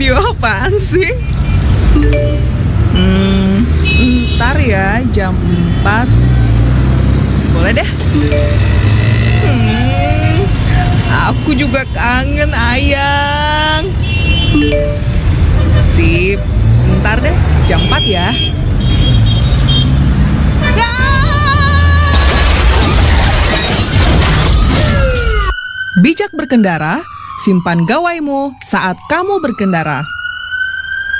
Video apaan sih? Ntar ya, jam 4. Boleh deh. Aku juga kangen, Ayang. Sip, ntar deh, jam 4 ya. Bijak berkendara, simpan gawaimu saat kamu berkendara.